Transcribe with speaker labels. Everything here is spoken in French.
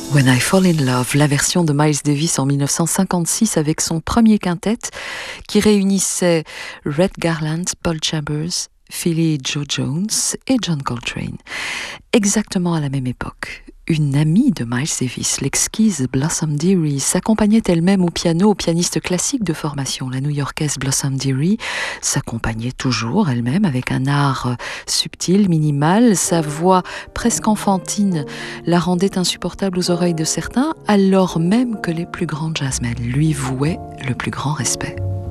Speaker 1: When I Fall in Love, la version de Miles Davis en 1956 avec son premier quintet qui réunissait Red Garland, Paul Chambers, Philly Joe Jones et John Coltrane. Exactement à la même époque, une amie de Miles Davis, l'exquise Blossom Dearie, s'accompagnait elle-même au piano, pianiste classique de formation. La new-yorkaise Blossom Dearie s'accompagnait toujours elle-même avec un art subtil, minimal. Sa voix presque enfantine la rendait insupportable aux oreilles de certains, alors même que les plus grands jazzmen lui vouaient le plus grand respect.